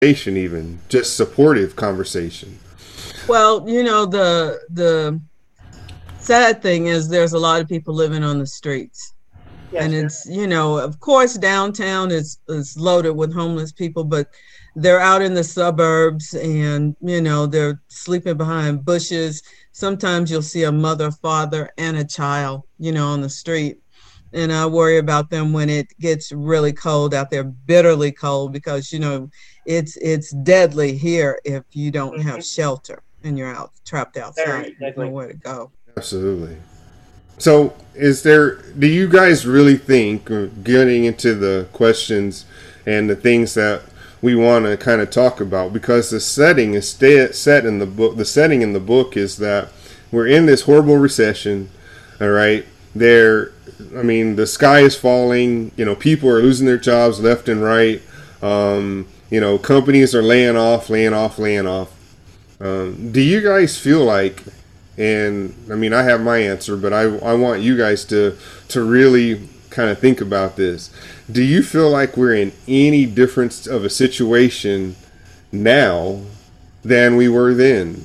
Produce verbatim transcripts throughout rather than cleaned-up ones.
conversation, even just supportive conversation. Well, you know, the the sad thing is there's a lot of people living on the streets. And Yes, sir. it's, you know, of course downtown is is loaded with homeless people, but they're out in the suburbs and, you know, they're sleeping behind bushes. Sometimes you'll see a mother, father, and a child, you know, on the street. And I worry about them when it gets really cold out there, bitterly cold, because, you know, it's it's deadly here if you don't have Mhm. shelter and you're out trapped outside, Very deadly. nowhere to go. Absolutely. So, is there, do you guys really think, uh, getting into the questions and the things that we want to kind of talk about, because the setting is sta- set in the book, the setting in the book is that we're in this horrible recession, all right? There, I mean, the sky is falling, you know, people are losing their jobs left and right, um, you know, companies are laying off, laying off, laying off. Um, do you guys feel like, and I mean, I have my answer, but I, I want you guys to, to really kind of think about this. Do you feel like we're in any difference of a situation now than we were then?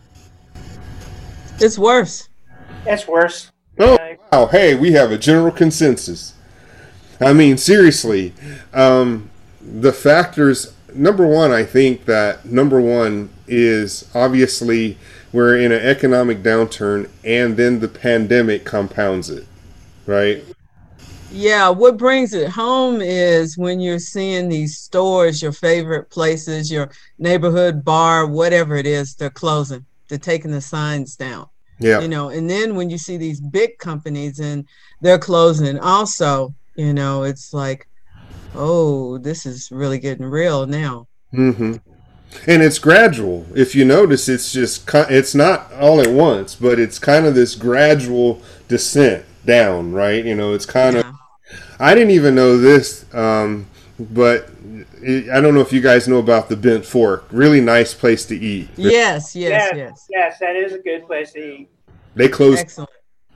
It's worse. It's worse. Oh, Uh, wow. Hey, we have a general consensus. I mean, seriously, um, the factors. Number one, I think that number one is obviously we're in an economic downturn, and then the pandemic compounds it, right? Yeah, what brings it home is when you're seeing these stores, your favorite places, your neighborhood bar, whatever it is, they're closing. They're taking the signs down, Yeah. you know. And then when you see these big companies and they're closing also, you know, it's like, oh, this is really getting real now. Mm-hmm. And it's gradual. If you notice, it's just ki- it's not all at once, but it's kind of this gradual descent down, right? You know, it's kind of. Yeah. I didn't even know this, um, but it, I don't know if you guys know about the Bent Fork. Really nice place to eat. Yes, yes, yes, yes. yes, that is a good place to eat. They closed. Excellent.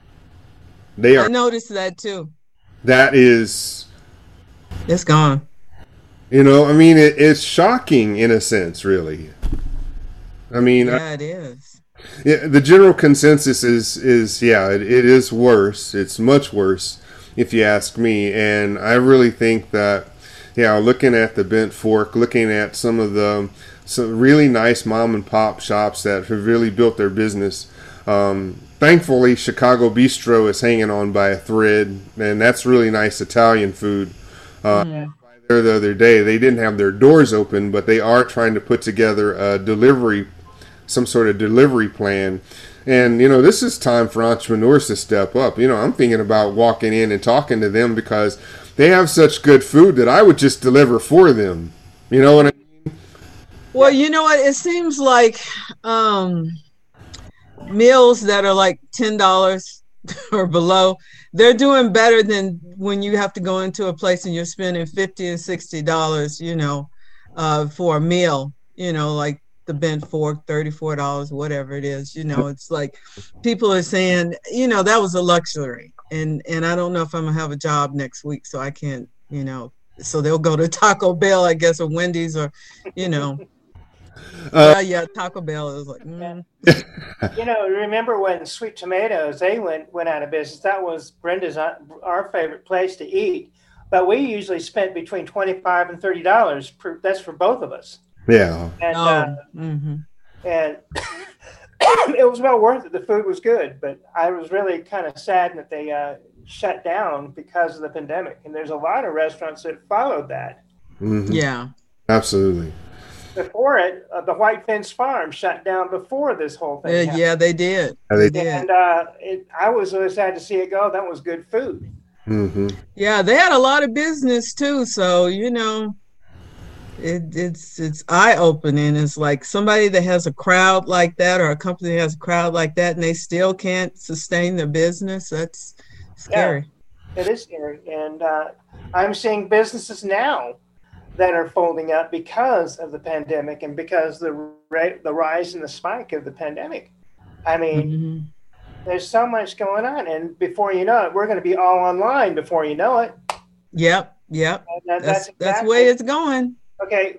They I are. noticed that too. That is. It's gone. You know, I mean, it, it's shocking in a sense, really. I mean, I, Yeah, it is. yeah, the general consensus is is yeah, it, it is worse. It's much worse, if you ask me. And I really think that, yeah, looking at the Bent Fork, looking at some of the some really nice mom and pop shops that have really built their business. Um, thankfully, Chicago Bistro is hanging on by a thread, and that's really nice Italian food. Uh, Mm. there the other day, they didn't have their doors open, but they are trying to put together a delivery, some sort of delivery plan. And, you know, this is time for entrepreneurs to step up. You know, I'm thinking about walking in and talking to them because they have such good food that I would just deliver for them. You know what I mean? Well, you know what? It seems like um meals that are like ten dollars or below, they're doing better than when you have to go into a place and you're spending fifty and sixty dollars, you know, uh, for a meal, you know, like the bent fork, thirty-four dollars, whatever it is, you know, it's like people are saying, you know, that was a luxury. And and I don't know if I'm gonna have a job next week, so I can't, you know, so they'll go to Taco Bell, I guess, or Wendy's, or, you know, Uh, well, yeah, Taco Bell is like, Yeah. mm, You know, remember when Sweet Tomatoes they went went out of business? That was Brenda's uh, our favorite place to eat, but we usually spent between twenty five and thirty dollars. Per, that's for both of us, yeah. and uh, oh, mm-hmm. and it was well worth it. The food was good, but I was really kind of sad that they uh, shut down because of the pandemic. And there's a lot of restaurants that followed that. Hmm. Yeah. Absolutely. Before it, uh, the White Fence Farm shut down before this whole Yeah, thing happened. yeah, they did. Yeah, They they- did. And uh, it, I was really sad to see it go. That was good food. hmm Yeah, they had a lot of business too. So, you know, it, it's it's eye opening. It's like somebody that has a crowd like that or a company that has a crowd like that and they still can't sustain their business. That's Yeah, scary. it is scary. And uh, I'm seeing businesses now that are folding up because of the pandemic and because the rate, the rise and the spike of the pandemic. I mean, Hmm. there's so much going on, and before you know it, we're going to be all online before you know it. Yep, yep. And that, that's That's that's the way exactly it's going. okay.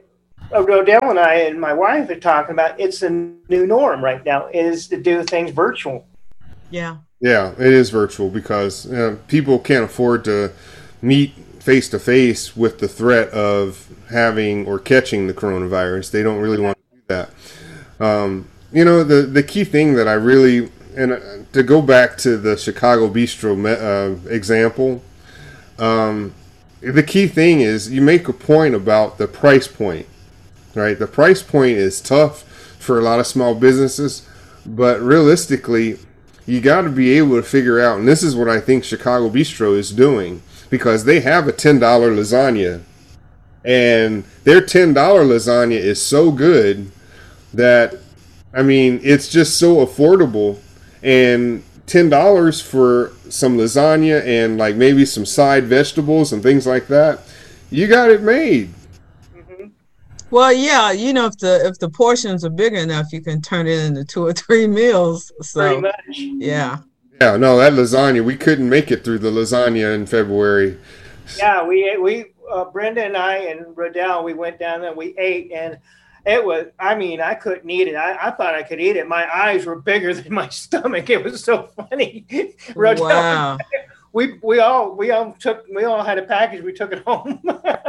uh, Rodell and I and my wife are talking about, it's the new norm right now, is to do things virtual. Yeah. Yeah, it is virtual because uh, people can't afford to meet face to face with the threat of having or catching the coronavirus. They don't really want to do that. Um, you know, the, the key thing that I really, and uh, to go back to the Chicago Bistro uh, example, um, the key thing is you make a point about the price point, right? The price point is tough for a lot of small businesses, but realistically, you got to be able to figure out, and this is what I think Chicago Bistro is doing, because they have a ten dollar lasagna, and their ten dollar lasagna is so good that, I mean, it's just so affordable, and ten dollars for some lasagna and like maybe some side vegetables and things like that, you got it made. Mm-hmm. Well, yeah, you know, if the if the portions are big enough, you can turn it into two or three meals. So, Pretty much. yeah. Yeah, no, that lasagna, we couldn't make it through the lasagna in February. Yeah, we we uh, Brenda and I and Rodell, we went down there, we ate, and it was, I mean, I couldn't eat it. I, I thought I could eat it. My eyes were bigger than my stomach. It was so funny. Rodell, Wow. we we all we all took we all had a package. We took it home.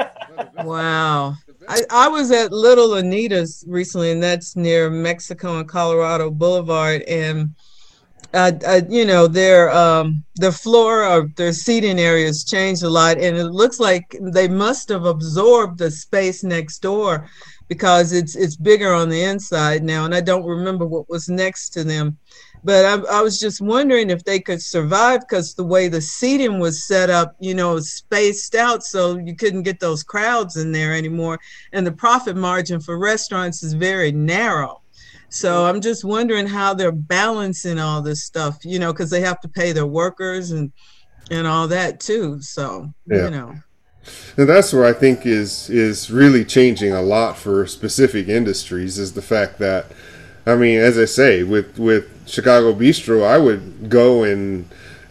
Wow. I, I was at Little Anita's recently, and that's near Mexico and Colorado Boulevard. And, uh, uh, you know, their um, the floor or their seating areas changed a lot. And it looks like they must have absorbed the space next door because it's it's bigger on the inside now. And I don't remember what was next to them. But I, I was just wondering if they could survive because the way the seating was set up, you know, spaced out so you couldn't get those crowds in there anymore. And the profit margin for restaurants is very narrow. So I'm just wondering how they're balancing all this stuff, you know, because they have to pay their workers and and all that too. So, yeah. you know. And that's where I think is is really changing a lot for specific industries is the fact that, I mean, as I say, with, with Chicago Bistro, I would go and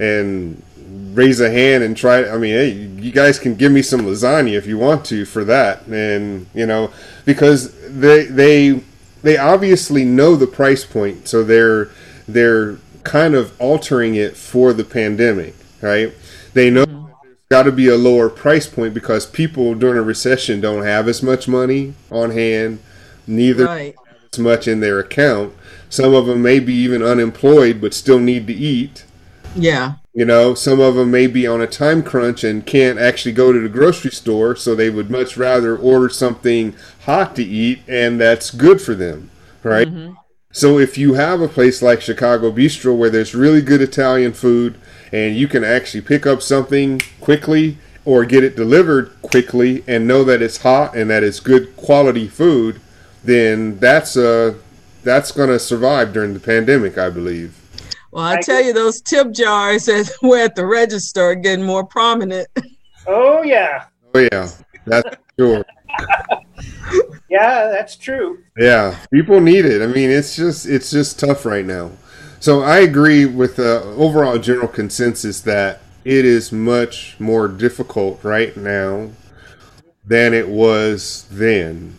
and raise a hand and try. I mean, hey, you guys can give me some lasagna if you want to for that, and you know, because they they they obviously know the price point, so they're they're kind of altering it for the pandemic, right? They know mm-hmm. there's got to be a lower price point because people during a recession don't have as much money on hand, neither. Right. As much in their account. Some of them may be even unemployed but still need to eat. Yeah. You know, some of them may be on a time crunch and can't actually go to the grocery store, so they would much rather order something hot to eat, and that's good for them, right? Mm-hmm. So if you have a place like Chicago Bistro where there's really good Italian food and you can actually pick up something quickly or get it delivered quickly and know that it's hot and that it's good quality food, then that's uh that's going to survive during the pandemic, I believe. Well, I tell you, those tip jars that were at the register are getting more prominent. Oh yeah. Oh yeah, that's sure. Yeah, that's true. Yeah, people need it. I mean, it's just it's just tough right now. So I agree with the overall general consensus that it is much more difficult right now than it was then.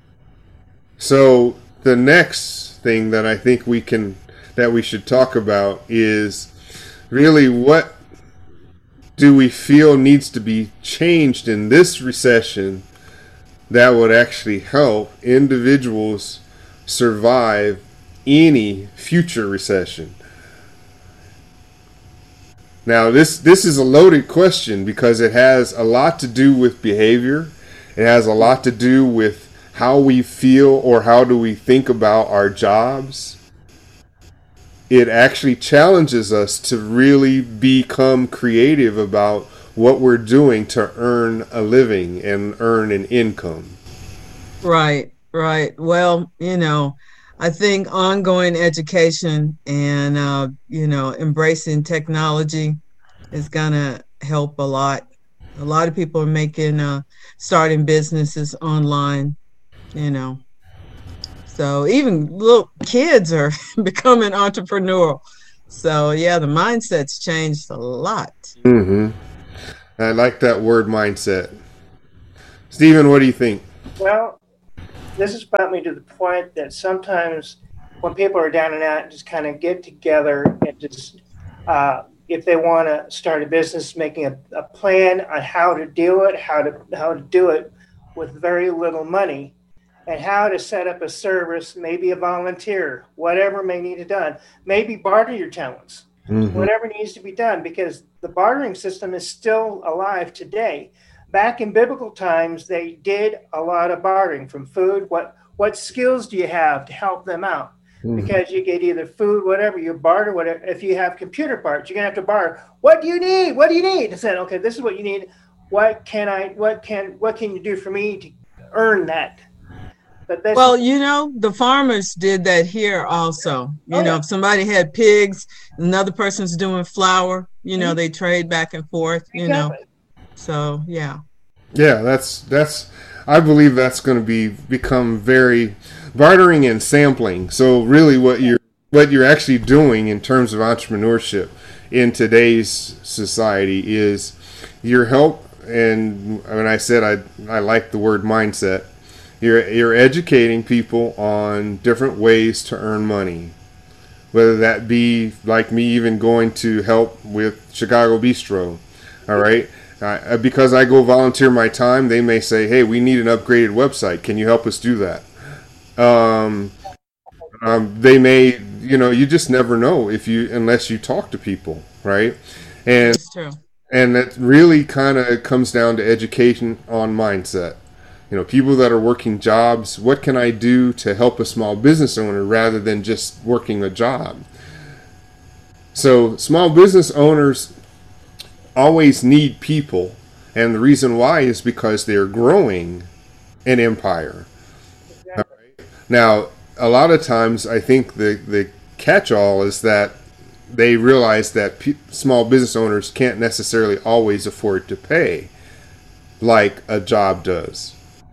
So the next thing that I think we can, that we should talk about is really what do we feel needs to be changed in this recession that would actually help individuals survive any future recession. Now this, this is a loaded question because it has a lot to do with behavior. It has a lot to do with how we feel or how do we think about our jobs. It actually challenges us to really become creative about what we're doing to earn a living and earn an income. Right, right. Well, you know, I think ongoing education and, uh, you know, embracing technology is going to help a lot. A lot of people are making, uh, starting businesses online. You know, so even little kids are becoming entrepreneurial. So yeah, the mindset's changed a lot. Mm-hmm. I like that word mindset. Stephen, what do you think? Well, this has brought me to the point that sometimes when people are down and out, just kind of get together and just, uh, if they want to start a business, making a, a plan on how to do it, how to how to do it with very little money, and how to set up a service, maybe a volunteer, whatever may need to be done, maybe barter your talents, mm-hmm. whatever needs to be done, because the bartering system is still alive today. Back in biblical times, they did a lot of bartering from food. What what skills do you have to help them out? Mm-hmm. Because you get either food, whatever, you barter, whatever. If you have computer parts, you're gonna have to barter. What do you need? What do you need? And said, okay, this is what you need. What can I? What can? What can you do for me to earn that? But well, you know, the farmers did that here also. You oh, know, yeah. if somebody had pigs, another person's doing flour. You know, mm-hmm. they trade back and forth. You exactly. know, so yeah. Yeah, that's that's. I believe that's going to be become very bartering and sampling. So really, what you're what you're actually doing in terms of entrepreneurship in today's society is your help. And when I said I I like the word mindset, you're you're educating people on different ways to earn money, whether that be like me even going to help with Chicago Bistro. All right. Uh, because I go volunteer my time, they may say, hey, we need an upgraded website. Can you help us do that? Um, um, they may, you know, you just never know if you, unless you talk to people, right? And, That's true. And that really kind of comes down to education on mindset. You know, people that are working jobs, what can I do to help a small business owner rather than just working a job? So small business owners always need people, and the reason why is because they're growing an empire. Exactly. All right? Now, a lot of times I think the, the catch-all is that they realize that pe- small business owners can't necessarily always afford to pay like a job does.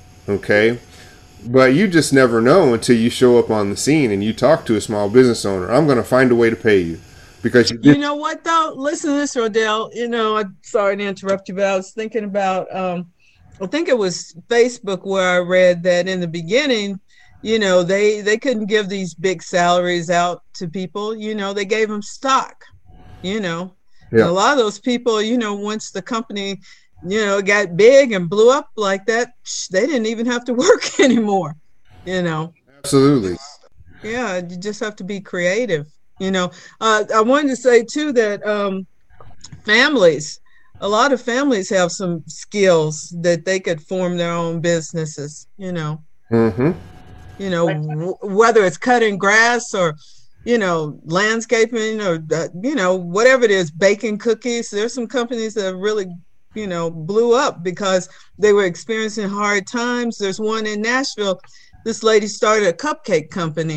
Okay? But you just never know until you show up on the scene and you talk to a small business owner. I'm going to find a way to pay you. Because you, you know what though? Listen to this, Rodell. You know, I'm sorry to interrupt you, but I was thinking about, um, I think it was Facebook where I read that in the beginning, you know, they, they couldn't give these big salaries out to people. You know, they gave them stock, you know. Yeah. And a lot of those people, you know, once the company, you know, got big and blew up like that, they didn't even have to work anymore, you know. Absolutely. Yeah, you just have to be creative. You know, uh, I wanted to say, too, that um, families, a lot of families have some skills that they could form their own businesses, you know, mm-hmm. you know, w- whether it's cutting grass or, you know, landscaping or, uh, you know, whatever it is, baking cookies. There's some companies that really, you know, blew up because they were experiencing hard times. There's one in Nashville. This lady started a cupcake company.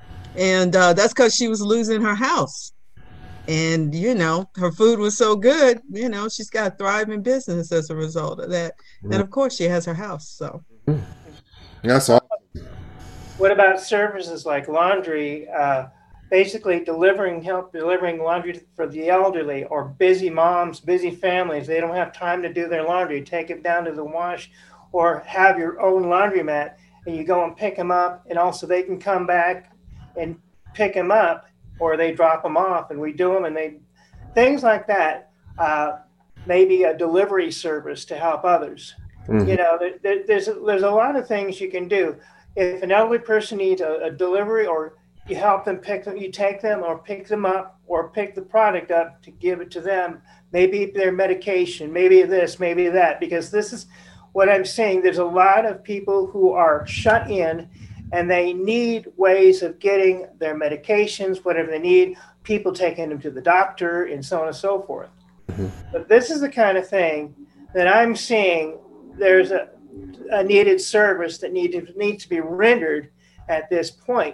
And uh, that's because she was losing her house. And, you know, her food was so good, you know, she's got a thriving business as a result of that. Mm. And, of course, she has her house. So that's awesome. What about services like laundry, uh, basically delivering help, delivering laundry for the elderly or busy moms, busy families? They don't have time to do their laundry. Take it down to the wash or have your own laundromat and you go and pick them up. And also they can come back and pick them up, or they drop them off, and we do them, and they things like that. Uh, maybe a delivery service to help others. Mm-hmm. You know, there, there's there's a lot of things you can do. If an elderly person needs a, a delivery, or you help them pick them, you take them or pick them up, or pick the product up to give it to them. Maybe their medication, maybe this, maybe that. Because this is what I'm saying. There's a lot of people who are shut in. And they need ways of getting their medications, whatever they need, people taking them to the doctor, and so on and so forth. Mm-hmm. But this is the kind of thing that I'm seeing there's a, a needed service that need to, needs to be rendered at this point,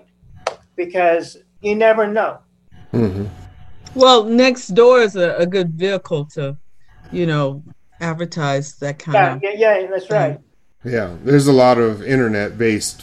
because you never know. Mm-hmm. Well, Nextdoor is a, a good vehicle to, you know, advertise that kind yeah, of Yeah, yeah, that's right. Yeah, there's a lot of internet-based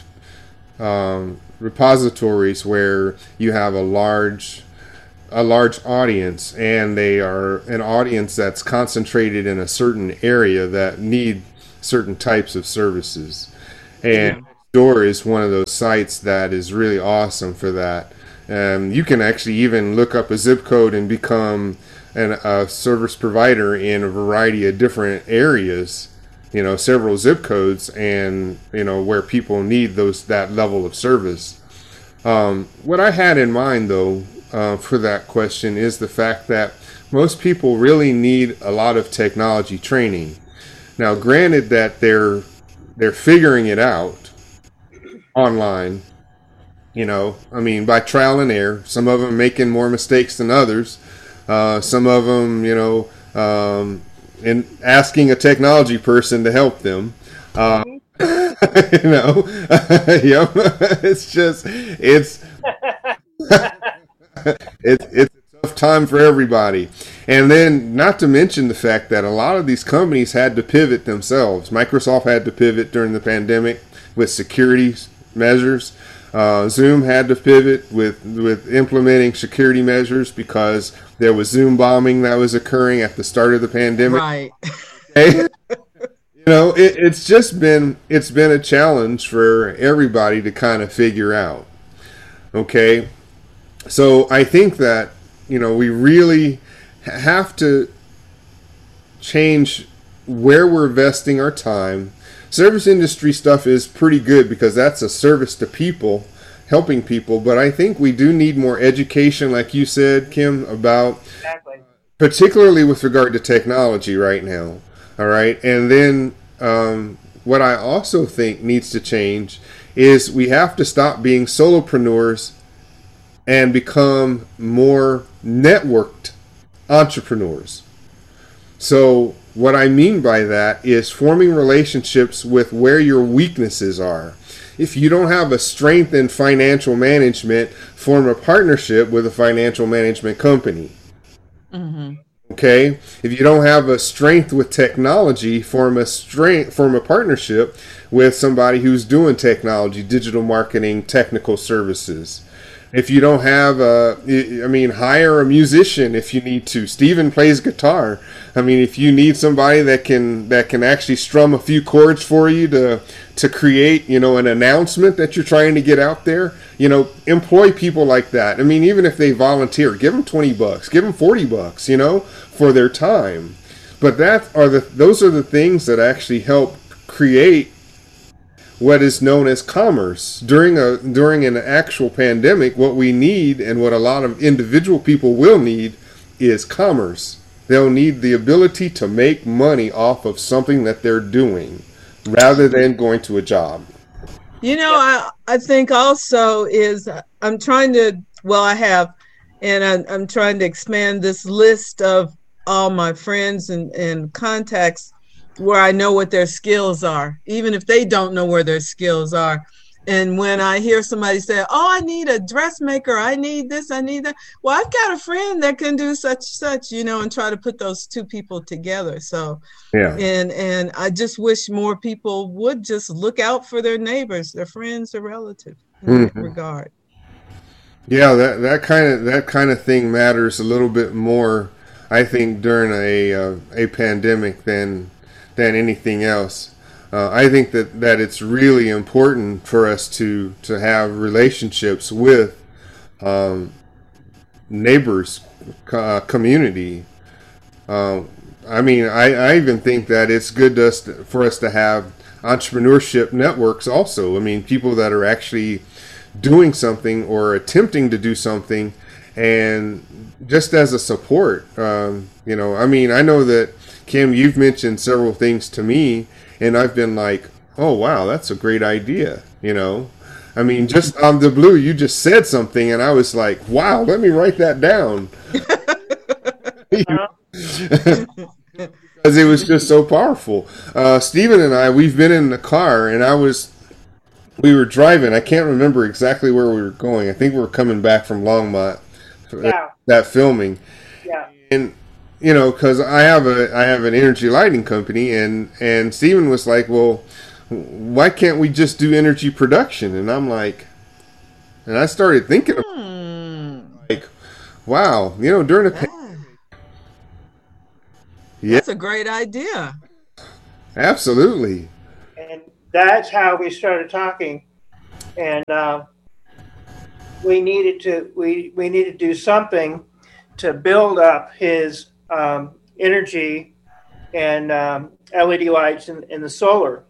Um, repositories where you have a large a large audience, and they are an audience that's concentrated in a certain area that need certain types of services. And Door is one of those sites that is really awesome for that. Um, you can actually even look up a zip code and become an, a service provider in a variety of different areas, you know, several zip codes, and, you know, where people need those that level of service. Um, what I had in mind, though, uh, for that question is the fact that most people really need a lot of technology training. Now, granted that they're they're figuring it out online, you know, I mean, by trial and error. Some of them making more mistakes than others. Uh, some of them, you know, um, in asking a technology person to help them. Uh, you know, yep. It's just, it's, it's, it's a tough time for everybody. And then, not to mention the fact that a lot of these companies had to pivot themselves. Microsoft had to pivot during the pandemic with security measures. Uh, Zoom had to pivot with with implementing security measures because there was Zoom bombing that was occurring at the start of the pandemic. Right. Okay? You know, it, it's just been it's been a challenge for everybody to kind of figure out. Okay, so I think that, you know, we really have to change where we're investing our time. Service industry stuff is pretty good because that's a service to people, helping people. But I think we do need more education, like you said, Kim, about Exactly. particularly with regard to technology right now. All right. And then um, what I also think needs to change is we have to stop being solopreneurs and become more networked entrepreneurs. So what I mean by that is forming relationships with where your weaknesses are. If you don't have a strength in financial management, form a partnership with a financial management company. Mm-hmm. Okay? If you don't have a strength with technology, form a strength, form a partnership with somebody who's doing technology, digital marketing, technical services. If you don't have a, I mean, hire a musician if you need to. Steven plays guitar. I mean, if you need somebody that can that can actually strum a few chords for you to to create, you know, an announcement that you're trying to get out there, you know, employ people like that. I mean, even if they volunteer, give them twenty bucks, give them forty bucks, you know, for their time. But that are the those are the things that actually help create what is known as commerce. During a during an actual pandemic, what we need and what a lot of individual people will need is commerce. They'll need the ability to make money off of something that they're doing rather than going to a job. You know, I, I think also is I'm trying to, well, I have, and I'm, I'm trying to expand this list of all my friends and, and contacts where I know what their skills are, even if they don't know where their skills are. And when I hear somebody say, oh, I need a dressmaker, I need this, I need that. Well, I've got a friend that can do such, such, you know, and try to put those two people together. So, Yeah. and, and I just wish more people would just look out for their neighbors, their friends, their relatives in that Mhm. regard. Yeah, that that kind of that kind of thing matters a little bit more, I think, during a uh, a pandemic than than anything else. Uh, I think that, that it's really important for us to to have relationships with um, neighbors, uh, community. Uh, I mean, I, I even think that it's good to us to, for us to have entrepreneurship networks also. I mean, people that are actually doing something or attempting to do something, and just as a support. Um, you know, I mean, I know that, Kim, you've mentioned several things to me, and I've been like, oh, wow, that's a great idea, you know. I mean, just on the blue, you just said something, and I was like, wow, let me write that down. Because it was just so powerful. Uh, Stephen and I, we've been in the car, and I was, we were driving. I can't remember exactly where we were going. I think we were coming back from Longmont, Yeah. that filming. Yeah. And you know, because I have a I have an energy lighting company, and and Steven was like, well, why can't we just do energy production? And I'm like, and I started thinking, of, Hmm. like, wow, you know, during the Yeah. pandemic, yeah, That's a great idea. absolutely, And that's how we started talking and uh, we needed to we we needed to do something to build up his um, energy and um, L E D lights in, in the solar.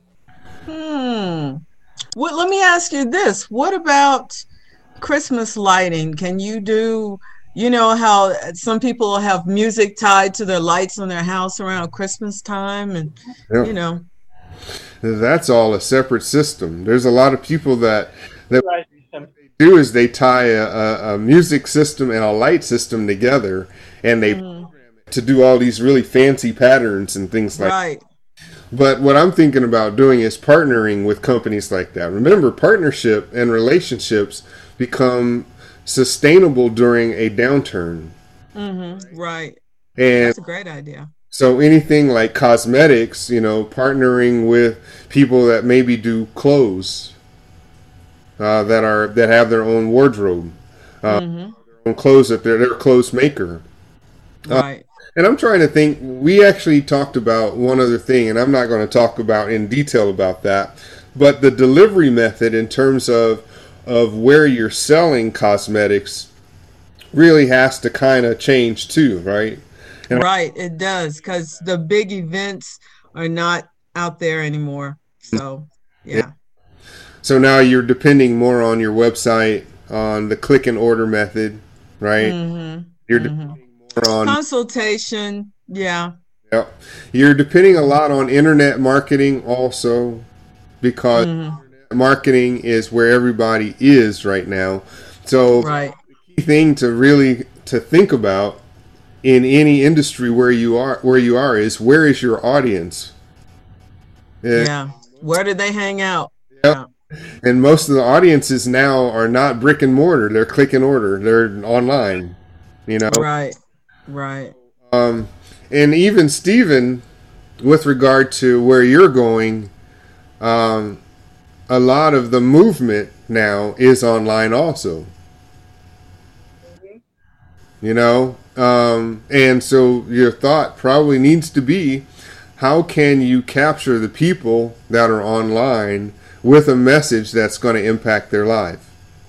Hmm. Well, let me ask you this. What about Christmas lighting? Can you do, you know, how some people have music tied to their lights on their house around Christmas time, and, Yep. you know, That's all a separate system. There's a lot of people that that Right. do is they tie a, a, a music system and a light system together, and they Mhm. to do all these really fancy patterns and things like that. Right. But what I'm thinking about doing is partnering with companies like that. Remember, partnership and relationships become sustainable during a downturn. Mm-hmm. Right. And That's a great idea. so anything like cosmetics, you know, partnering with people that maybe do clothes, uh, that are that have their own wardrobe, uh, Mm-hmm. own clothes that they're their clothes maker. Right. And I'm trying to think. We actually talked about one other thing, and I'm not going to talk about in detail about that. But the delivery method, in terms of of where you're selling cosmetics, really has to kind of change too, right? And Right. It does, because the big events are not out there anymore. So, yeah. so now you're depending more on your website, on the click and order method, right? Mm-hmm. You're Mm-hmm. depending more on Consultation. Yeah. yeah. You're depending a lot on internet marketing also, because Mhm. marketing is where everybody is right now. So Right. the key thing to really to think about in any industry where you are where you are is, where is your audience? Yeah. Yeah. Where did they hang out? Yep. And most of the audiences now are not brick and mortar. They're click and order. They're online, you know. Right. Right. Um, and even Stephen, with regard to where you're going, um, a lot of the movement now is online also. You know, um, and so your thought probably needs to be, how can you capture the people that are online with a message that's going to impact their life?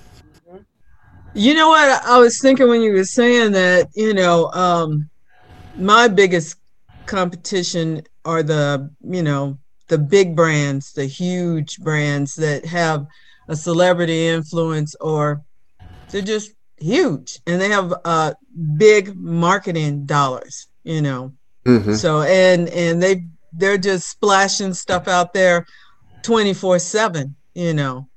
You know what? I was thinking when you were saying that, you know, um, my biggest competition are the, you know, the big brands, the huge brands that have a celebrity influence, or they're just huge and they have uh, big marketing dollars, you know. Mm-hmm. So and and they they're just splashing stuff out there twenty-four seven, you know.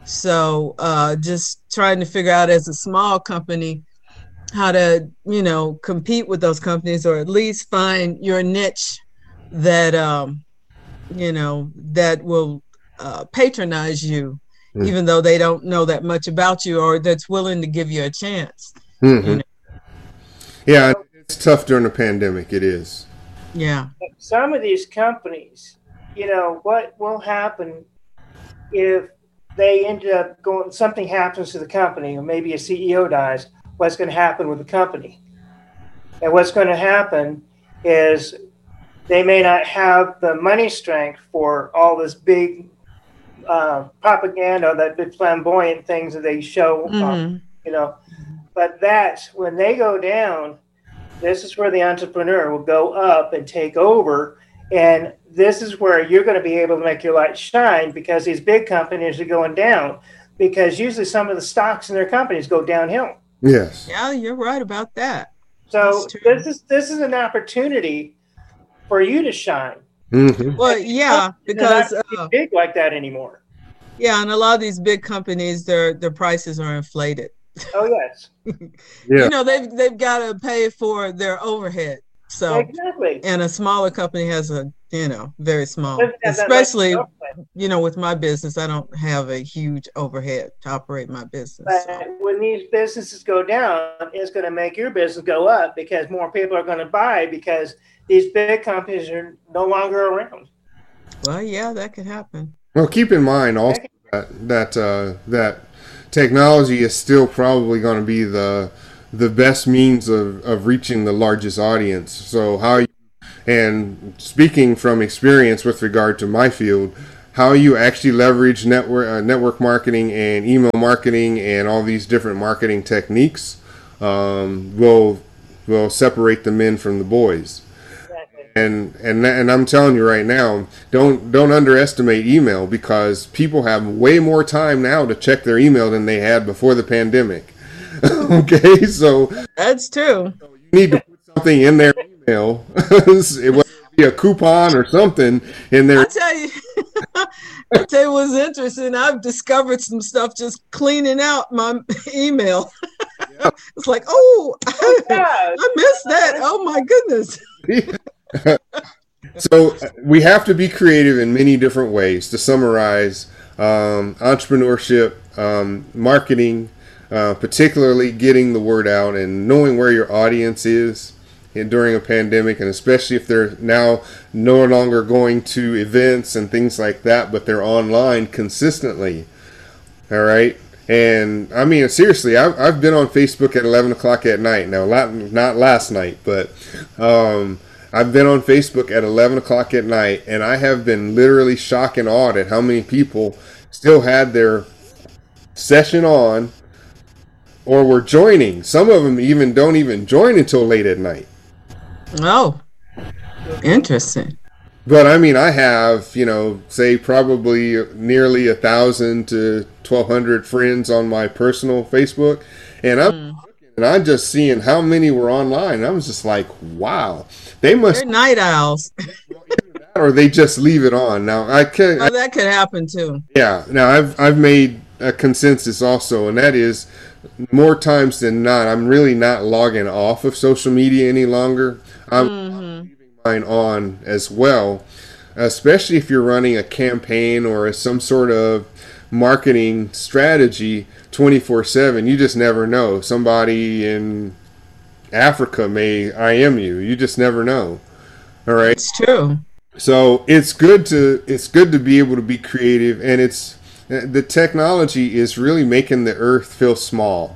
So uh, just trying to figure out as a small company how to, you know, compete with those companies, or at least find your niche that, um, you know, that will uh, patronize you, Mm. even though they don't know that much about you, or that's willing to give you a chance. Mm-hmm. You know? Yeah, it's tough during the pandemic. It is. Yeah. Some of these companies, you know, what will happen if they end up going, something happens to the company, or maybe a C E O dies, what's going to happen with the company? And what's going to happen is they may not have the money strength for all this big uh, propaganda, that big flamboyant things that they show, uh, Mm-hmm. you know. But that's when they go down, this is where the entrepreneur will go up and take over. And this is where you're going to be able to make your light shine, because these big companies are going down, because usually some of the stocks in their companies go downhill. Yes. Yeah, you're right about that. So That's true. this is this is an opportunity for you to shine. Mm-hmm. Well, yeah, because They're not uh, big like that anymore. yeah, and a lot of these big companies, their their prices are inflated. Oh yes, Yeah. You know, they've they've got to pay for their overhead. So, exactly. and a smaller company has a, you know, very small. Doesn't have that much Especially, overhead. you know, with my business, I don't have a huge overhead to operate my business. So. But when these businesses go down, it's going to make your business go up, because more people are going to buy, because these big companies are no longer around. Well, yeah, that could happen. Well, keep in mind also that that uh, that technology is still probably going to be the the best means of, of reaching the largest audience. So how you, and speaking from experience with regard to my field, how you actually leverage network uh, network marketing and email marketing and all these different marketing techniques um, will will separate the men from the boys. And and and I'm telling you right now, don't don't underestimate email, because people have way more time now to check their email than they had before the pandemic. Okay, so that's true. So you need to put something in their email. It would be a coupon or something in there. I tell you, I tell you what's interesting. I've discovered some stuff just cleaning out my email. Yep. It's like, oh, oh I, I missed that. Oh my goodness. So we have to be creative in many different ways. To summarize, um, entrepreneurship, um, marketing, uh, particularly getting the word out and knowing where your audience is in, during a pandemic, and especially if they're now no longer going to events and things like that, but they're online consistently. All right. And I mean, seriously, I've, I've been on Facebook at eleven o'clock at night. Now, not, not last night, but um, I've been on Facebook at eleven o'clock at night, and I have been literally shocked and awed at how many people still had their session on or were joining. Some of them even don't even join until late at night. Oh, interesting. But I mean, I have, you know, say probably nearly a thousand to twelve hundred friends on my personal Facebook, and I'm mm. and I'm just seeing how many were online. I was just like, wow, they must. They're night owls. Or they just leave it on. Now I can. Oh, that could happen too. Yeah. Now I've I've made a consensus also, and that is, more times than not, I'm really not logging off of social media any longer. I'm mm-hmm. leaving mine on as well, especially if you're running a campaign or some sort of marketing strategy twenty-four seven. You just never know. Somebody in Africa may I M you. You just never know. All right. It's true. So it's good to it's good to be able to be creative, and it's the technology is really making the earth feel small,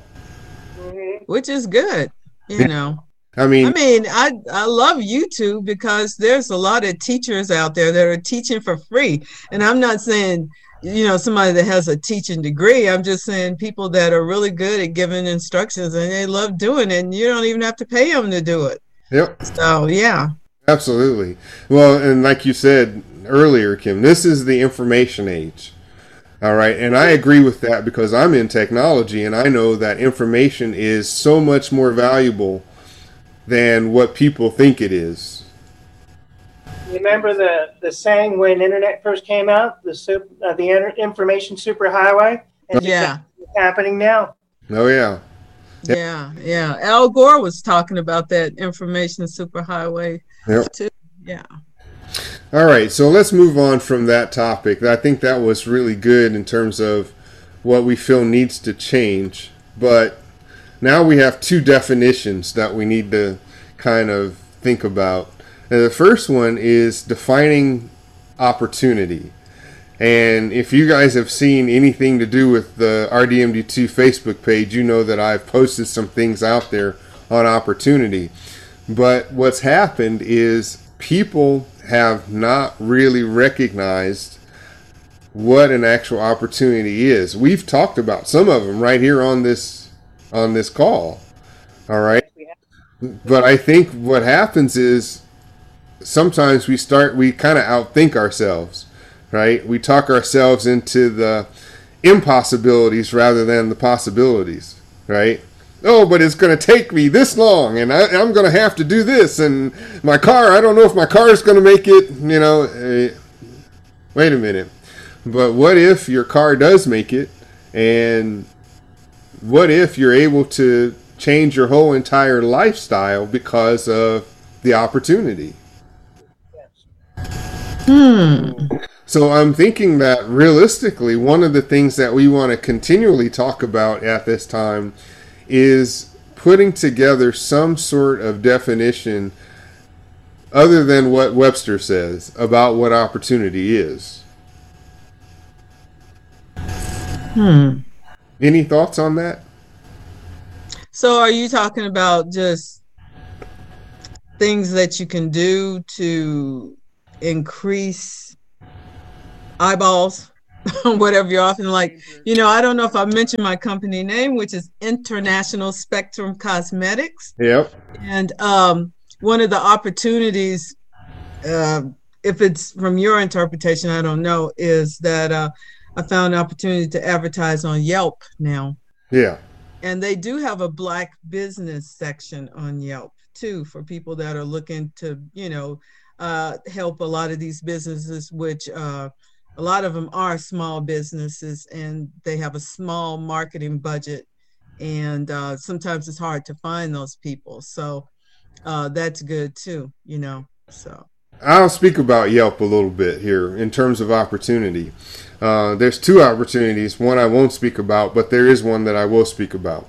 which is good. You know, I mean, I mean, I I love YouTube because there's a lot of teachers out there that are teaching for free, and I'm not saying, you know, somebody that has a teaching degree. I'm just saying people that are really good at giving instructions and they love doing it, and you don't even have to pay them to do it. Yep. So yeah. Absolutely. Well, and like you said earlier, Kim, this is the information age. All right. And I agree with that because I'm in technology and I know that information is so much more valuable than what people think it is. Remember the, the saying when internet first came out, the super, uh, the information superhighway? And yeah. It's happening now. Oh, yeah. Yep. Yeah, yeah. Al Gore was talking about that information superhighway yep. too. Yeah. All right, so let's move on from that topic. I think that was really good in terms of what we feel needs to change. But now we have two definitions that we need to kind of think about. And the first one is defining opportunity. And if you guys have seen anything to do with the R D M D two Facebook page, you know that I've posted some things out there on opportunity. But what's happened is people have not really recognized what an actual opportunity is. We've talked about some of them right here on this on this call. All right. But I think what happens is sometimes we start we kind of outthink ourselves. Right? We talk ourselves into the impossibilities rather than the possibilities, right? Oh, but it's going to take me this long, and I, I'm going to have to do this, and my car, I don't know if my car is going to make it, you know. Uh, wait a minute. But what if your car does make it, and what if you're able to change your whole entire lifestyle because of the opportunity? Hmm. So I'm thinking that realistically, one of the things that we want to continually talk about at this time is putting together some sort of definition other than what Webster says about what opportunity is. Hmm. Any thoughts on that? So are you talking about just things that you can do to increase eyeballs, whatever you're often like. You know, I don't know if I mentioned my company name, which is International Spectrum Cosmetics. Yep. And um, one of the opportunities, uh, if it's from your interpretation, I don't know, is that uh, I found an opportunity to advertise on Yelp now. Yeah. And they do have a Black business section on Yelp too, for people that are looking to, you know, uh, help a lot of these businesses, which uh, a lot of them are small businesses and they have a small marketing budget. And uh, sometimes it's hard to find those people. So uh, that's good too, you know, so. I'll speak about Yelp a little bit here in terms of opportunity. Uh, there's two opportunities. One I won't speak about, but there is one that I will speak about.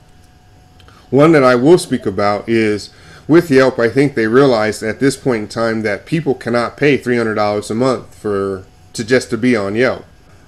One that I will speak about is with Yelp. I think they realized at this point in time that people cannot pay three hundred dollars a month for to just to be on Yelp.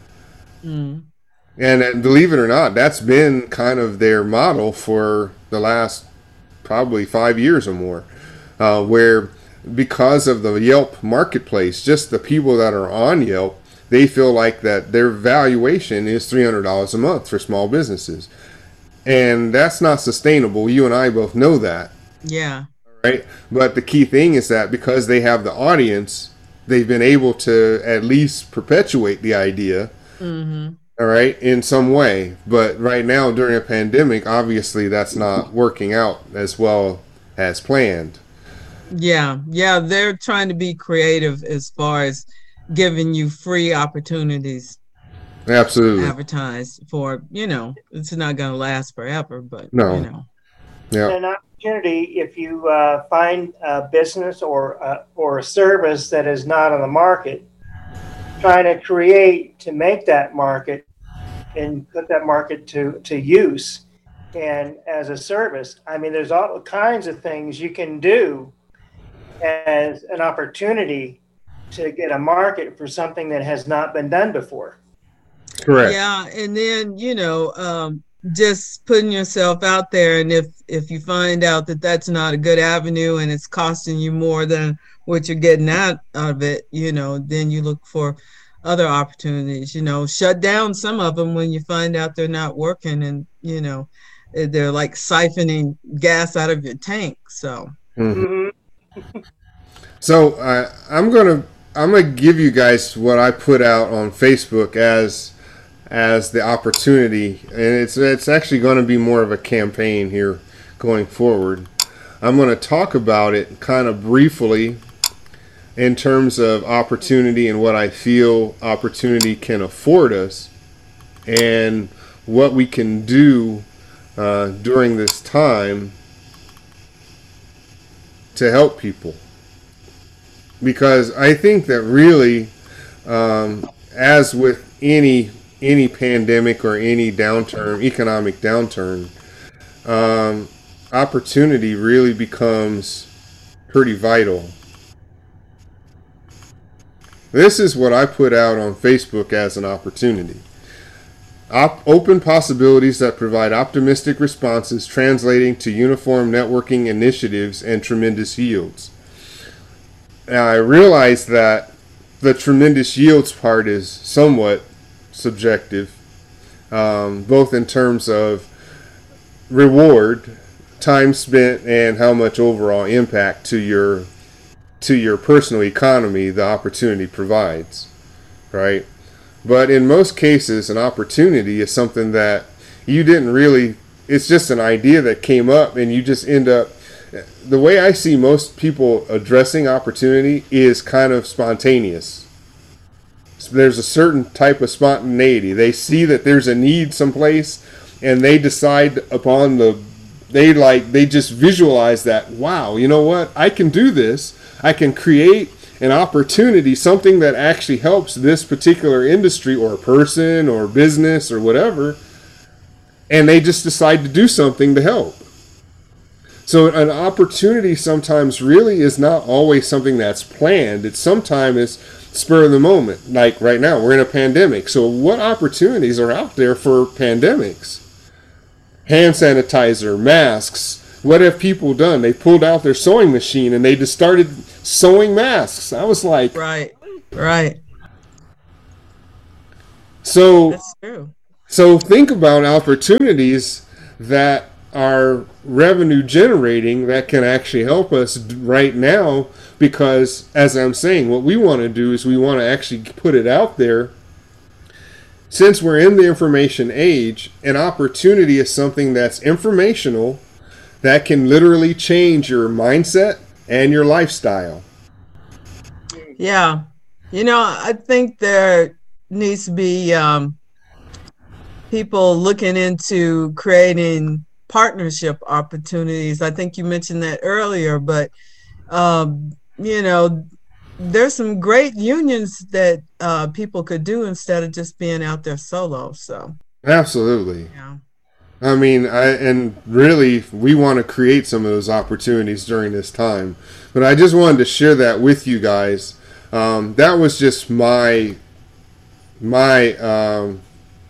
Mm. And, and believe it or not, that's been kind of their model for the last probably five years or more, uh, where because of the Yelp marketplace, just the people that are on Yelp, they feel like that their valuation is three hundred dollars a month for small businesses. And that's not sustainable. You and I both know that. Yeah. Right. But the key thing is that because they have the audience, they've been able to at least perpetuate the idea. Mm-hmm. All right, in some way. But right now, during a pandemic, obviously that's not working out as well as planned. Yeah, yeah, they're trying to be creative as far as giving you free opportunities. Absolutely. Advertise for, you know, it's not going to last forever, but, no. you know. Yeah. An opportunity if you uh, find a business or uh, or a service that is not on the market, trying to create to make that market and put that market to, to use and as a service. I mean, there's all kinds of things you can do as an opportunity to get a market for something that has not been done before. Correct. Yeah, and then, you know, um, just putting yourself out there, and if if you find out that that's not a good avenue and it's costing you more than what you're getting out of it, you know, then you look for other opportunities. You know, shut down some of them when you find out they're not working, and you know, they're like siphoning gas out of your tank. So, mm-hmm. so uh, I'm gonna I'm gonna give you guys what I put out on Facebook as as the opportunity, and it's it's actually going to be more of a campaign here going forward. I'm going to talk about it kind of briefly in terms of opportunity and what I feel opportunity can afford us and what we can do uh, during this time to help people. Because I think that really, um, as with any any pandemic or any downturn, economic downturn, um, opportunity really becomes pretty vital. This is what I put out on Facebook as an opportunity. Op- open possibilities that provide optimistic responses translating to uniform networking initiatives and tremendous yields. Now, I realize that the tremendous yields part is somewhat subjective, um, both in terms of reward, time spent, and how much overall impact to your to your personal economy the opportunity provides, right? But in most cases, an opportunity is something that you didn't really, it's just an idea that came up and you just end up, the way I see most people addressing opportunity is kind of spontaneous. There's a certain type of spontaneity. They see that there's a need someplace and they decide upon the, they like, they just visualize that, wow, you know what, I can do this. I can create an opportunity, something that actually helps this particular industry or person or business or whatever, and they just decide to do something to help. So an opportunity sometimes really is not always something that's planned. It's sometimes spur of the moment. Like right now, we're in a pandemic. So what opportunities are out there for pandemics? Hand sanitizer, masks. What have people done? They pulled out their sewing machine and they just started sewing masks. I was like, right, right. So, That's true. so think about opportunities that are revenue generating that can actually help us right now. Because, as I'm saying, what we want to do is we want to actually put it out there. Since we're in the information age, an opportunity is something that's informational that can literally change your mindset and your lifestyle. Yeah. You know, I think there needs to be um, people looking into creating partnership opportunities. I think you mentioned that earlier, but, um, you know, there's some great unions that uh, people could do instead of just being out there solo. So, Absolutely. yeah. I mean, I and really, we want to create some of those opportunities during this time. But I just wanted to share that with you guys. Um, that was just my my um,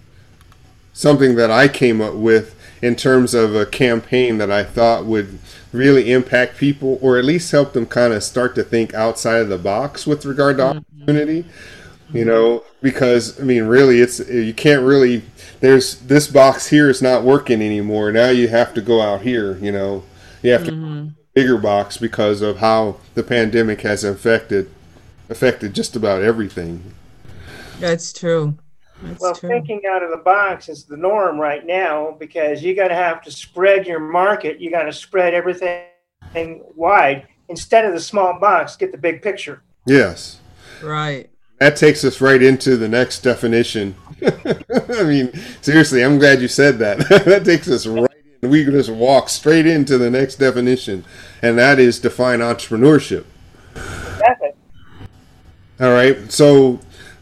something that I came up with in terms of a campaign that I thought would really impact people, or at least help them kind of start to think outside of the box with regard to opportunity. You know, because I mean, really, it's you can't really. There's this box here is not working anymore. Now you have to go out here. You know, you have to Mm-hmm. bigger box because of how the pandemic has affected affected just about everything. That's true. That's Well, true. thinking out of the box is the norm right now because you got to have to spread your market. You got to spread everything wide instead of the small box. Get the big picture. Yes. Right. That takes us right into the next definition. I mean, seriously, I'm glad you said that. That takes us right in. We can just walk straight into the next definition, and that is define entrepreneurship. That's it. All right. So,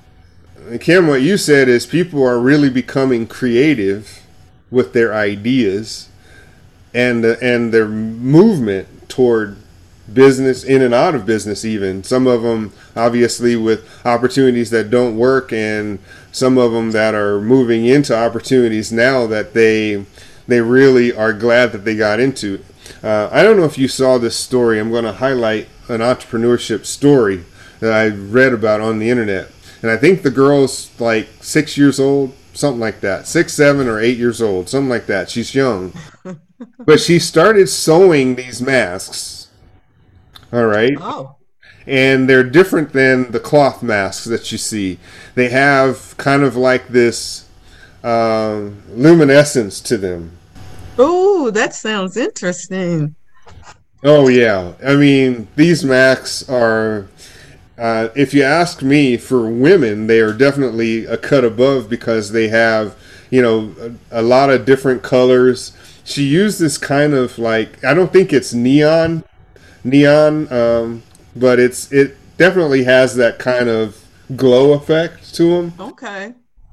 Kim, what you said is people are really becoming creative with their ideas and uh, and their movement toward business, in and out of business even. Some of them obviously with opportunities that don't work, and some of them that are moving into opportunities now that they they really are glad that they got into. Uh, I don't know if you saw this story. I'm going to highlight an entrepreneurship story that I read about on the internet. And I think the girl's like six years old, something like that. Six, seven, or eight years old, something like that. She's young. But she started sewing these masks. All right. Oh. And they're different than the cloth masks that you see. They have kind of like this uh, luminescence to them. Oh, that sounds interesting. Oh, yeah. I mean, these masks are, uh, if you ask me, for women, they are definitely a cut above because they have, you know, a, a lot of different colors. She used this kind of like, I don't think it's neon, neon, um, but it's it definitely has that kind of glow effect to them. Okay.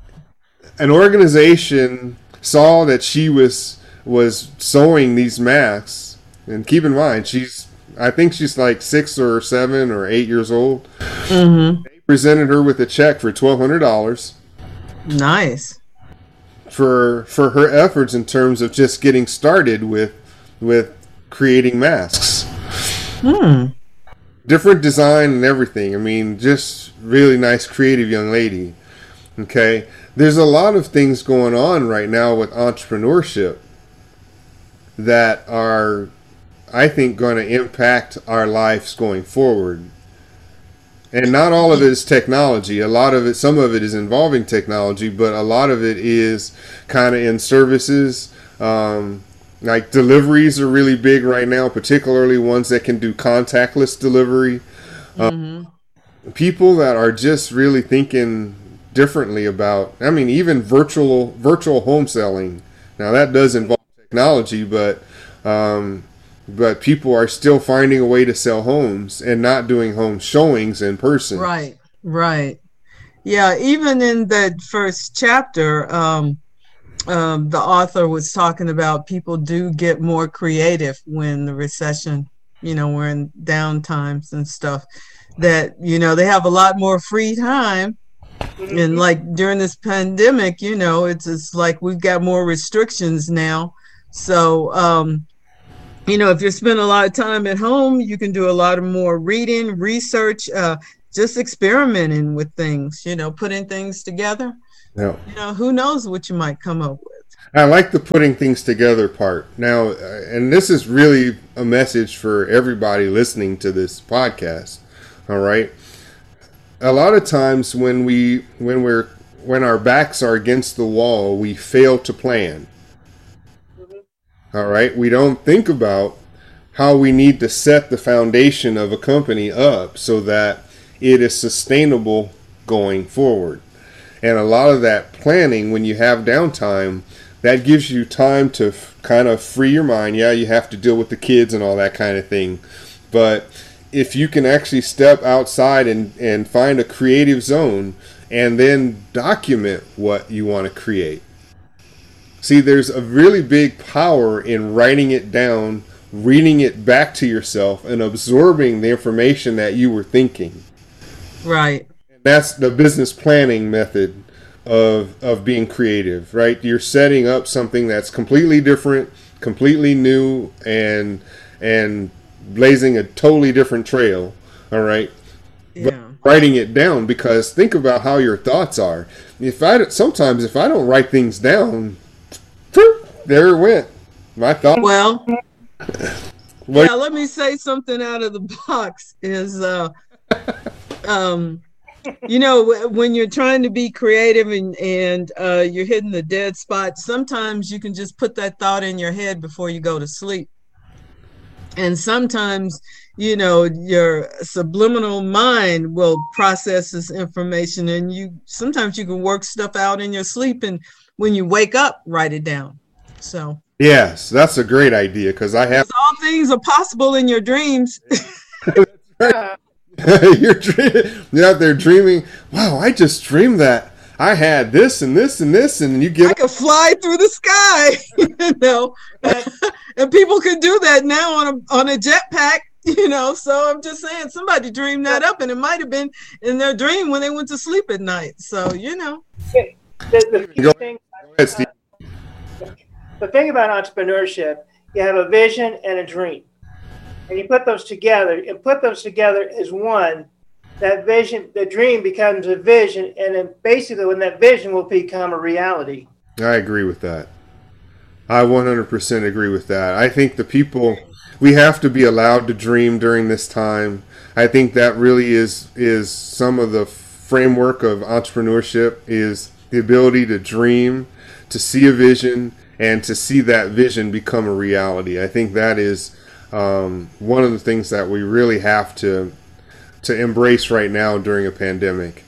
An organization saw that she was was sewing these masks, and keep in mind she's I think she's like six or seven or eight years old. Mm-hmm. They presented her with a check for twelve hundred dollars Nice. for for her efforts in terms of just getting started with with creating masks. Hmm. Different design and everything. I mean, just really nice, creative young lady. Okay, there's a lot of things going on right now with entrepreneurship that are, I think, going to impact our lives going forward. And not all of it is technology. A lot of it, some of it is involving technology, but a lot of it is kind of in services. Um, like deliveries are really big right now, particularly ones that can do contactless delivery. Um, Mm-hmm. people that are just really thinking differently about, I mean, even virtual virtual home selling. Now that does involve technology, but um, but people are still finding a way to sell homes and not doing home showings in person. Right. Right. Yeah. Even in that first chapter, um, um, the author was talking about people do get more creative when the recession, you know, we're in down times and stuff, that, you know, they have a lot more free time. And like during this pandemic, you know, it's, it's like we've got more restrictions now. So, um, you know, if you're spending a lot of time at home, you can do a lot of more reading, research, uh, just experimenting with things, you know, putting things together. Yeah. You know, who knows what you might come up with. I like the putting things together part. Now, uh, and this is really a message for everybody listening to this podcast. All right. A lot of times when we when we're when our backs are against the wall, we fail to plan. All right. We don't think about how we need to set the foundation of a company up so that it is sustainable going forward. And a lot of that planning, when you have downtime, that gives you time to f- kind of free your mind. Yeah, you have to deal with the kids and all that kind of thing. But if you can actually step outside and, and find a creative zone and then document what you want to create. See, there's a really big power in writing it down, reading it back to yourself, and absorbing the information that you were thinking. Right. That's the business planning method of of being creative, right? You're setting up something that's completely different, completely new, and and blazing a totally different trail. All right. Yeah. But writing it down, because think about how your thoughts are. If I sometimes if I don't write things down, there it went. My thought. Well, What- yeah, let me say something out of the box is uh um you know, when you're trying to be creative and and uh you're hitting the dead spot, sometimes you can just put that thought in your head before you go to sleep. And sometimes, you know, your subliminal mind will process this information, and you sometimes you can work stuff out in your sleep, and when you wake up, write it down. So Yes, that's a great idea, because I have. all things are possible in your dreams. Uh, you're, dream- you're out there dreaming. Wow, I just dreamed that I had this and this and this, and you I get. could fly through the sky, you know, and people can do that now on a on a jetpack, you know. So I'm just saying, somebody dreamed that up, and it might have been in their dream when they went to sleep at night. So you know, the, the, Go- the thing, Go ahead, Steve. the thing about entrepreneurship, you have a vision and a dream, and you put those together. And put those together as one. That vision, the dream becomes a vision, and then basically, when that vision will become a reality. I agree with that. I one hundred percent agree with that. I think the people, we have to be allowed to dream during this time. I think that really is is some of the framework of entrepreneurship, is the ability to dream, to see a vision, and to see that vision become a reality. I think that is um, one of the things that we really have to to embrace right now during a pandemic.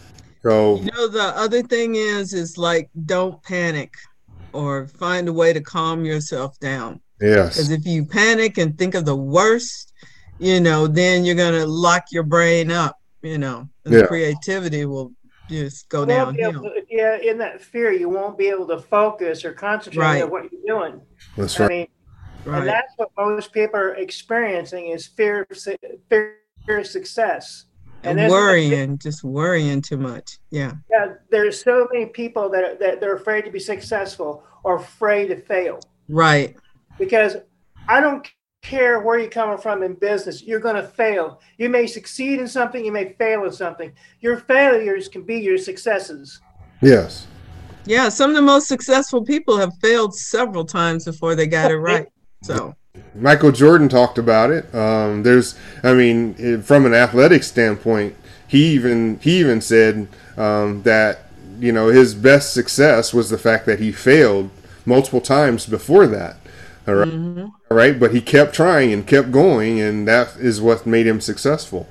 So you know, the other thing is, is like, don't panic, or find a way to calm yourself down. Because yes, if you panic and think of the worst, you know, then you're gonna lock your brain up, you know, and Yeah. the creativity will just go You won't be able downhill. to- yeah, in that fear, you won't be able to focus or concentrate Right. on what you're doing. that's I right. mean, and Right. that's what most people are experiencing is fear of, su- fear of success. And there's- worrying, just worrying too much. Yeah. Yeah, there's so many people that, are, that they're afraid to be successful or afraid to fail. Right. Because I don't care where you're coming from in business, you're going to fail. You may succeed in something, you may fail in something. Your failures can be your successes. Yes. Yeah. Some of the most successful people have failed several times before they got it right. So Michael Jordan talked about it. Um, there's, I mean, eh, from an athletic standpoint, he even he even said um, that you know his best success was the fact that he failed multiple times before that. All right, mhm. all right, but he kept trying and kept going, and that is what made him successful.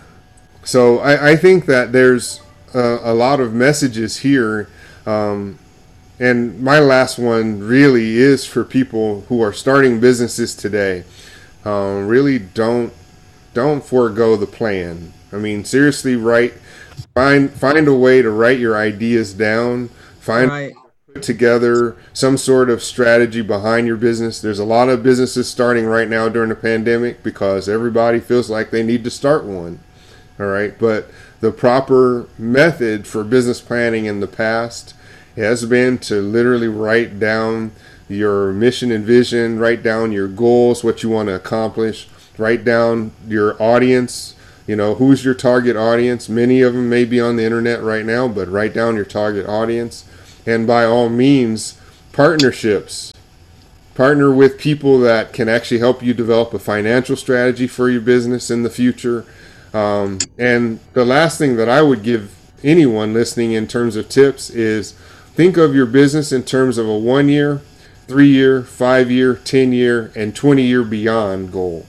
So I, I think that there's a, a lot of messages here. Um, And my last one really is for people who are starting businesses today. Um, really don't don't forego the plan. I mean, seriously, write find find a way to write your ideas down. Find Right. put together some sort of strategy behind your business. There's a lot of businesses starting right now during the pandemic because everybody feels like they need to start one. All right, but the proper method for business planning in the past has been to literally write down your mission and vision, write down your goals, what you want to accomplish, write down your audience, You know, who's your target audience? Many of them may be on the internet right now, but write down your target audience. And by all means, partnerships. Partner with people that can actually help you develop a financial strategy for your business in the future. Um, and the last thing that I would give anyone listening in terms of tips is think of your business in terms of a one year, three year, five year, ten year, and twenty year beyond goal.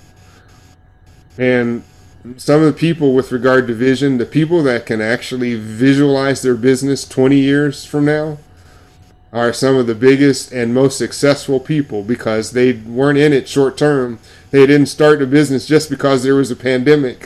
And some of the people with regard to vision, the people that can actually visualize their business twenty years from now are some of the biggest and most successful people, because they weren't in it short term. They didn't start a business just because there was a pandemic.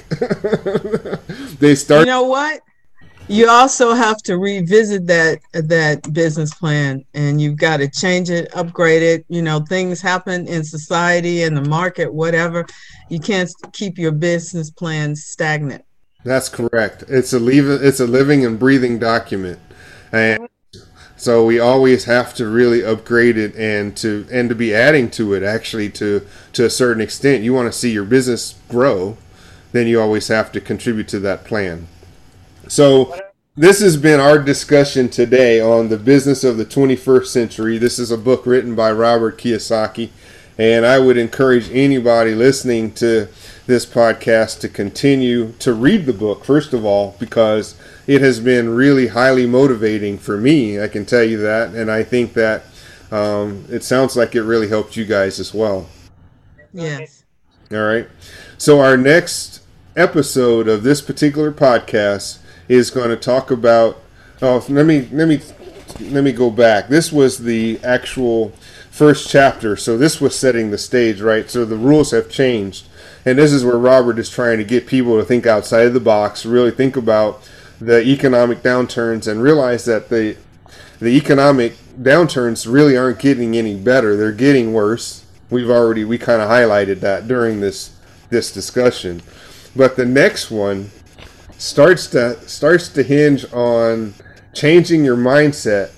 They started. You know what? You also have to revisit that that business plan, and you've got to change it, upgrade it. You know, things happen in society and the market, whatever. You can't keep your business plan stagnant. That's correct. It's a leave. It's a living and breathing document, and so we always have to really upgrade it and to and to be adding to it. Actually, to to a certain extent, you want to see your business grow, then you always have to contribute to that plan. So this has been our discussion today on the business of the twenty-first century. This is a book written by Robert Kiyosaki, and I would encourage anybody listening to this podcast to continue to read the book, first of all, because it has been really highly motivating for me. I can tell you that, and I think that um, it sounds like it really helped you guys as well. Yes. All right. So our next episode of this particular podcast is going to talk about. Oh, let me let me let me go back. This was the actual first chapter, so this was setting the stage, right? So the rules have changed, and this is where Robert is trying to get people to think outside of the box, really think about the economic downturns, and realize that the the economic downturns really aren't getting any better; they're getting worse. We've already we kind of highlighted that during this this discussion, but the next one starts to starts to hinge on changing your mindset.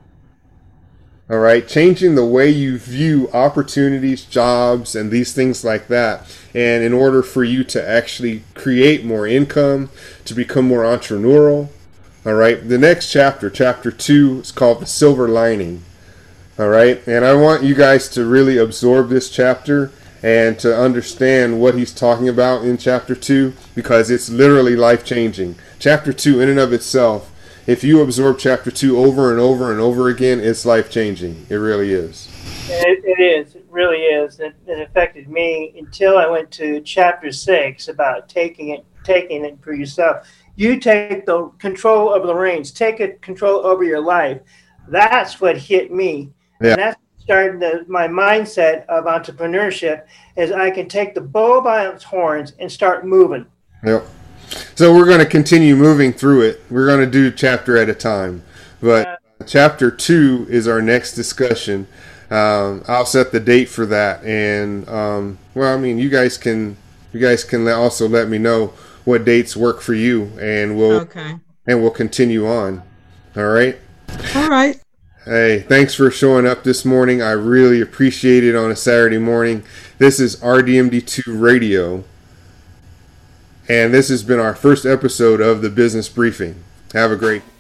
All right, changing the way you view opportunities, jobs, and these things like that. And in order for you to actually create more income, to become more entrepreneurial, all right, the next chapter, chapter two, is called The Silver Lining. All right, and I want you guys to really absorb this chapter and to understand what he's talking about in chapter two, because it's literally life-changing. Chapter two, in and of itself, if you absorb chapter two over and over and over again, it's life-changing. It really is. It, it is. It really is. It, it affected me until I went to chapter six about taking it, taking it for yourself. You take the control of the reins. Take it, control over your life. That's what hit me. Yeah. And that's started the, my mindset of entrepreneurship, is I can take the bull by its horns and start moving. Yep. So we're going to continue moving through it. We're going to do chapter at a time. But uh, chapter two is our next discussion. Um, I'll set the date for that. And, um, well, I mean, you guys can you guys can also let me know what dates work for you, and we'll Okay. and we'll continue on. All right? All right. Hey, thanks for showing up this morning. I really appreciate it on a Saturday morning. This is R D M D two Radio, and this has been our first episode of the Business Briefing. Have a great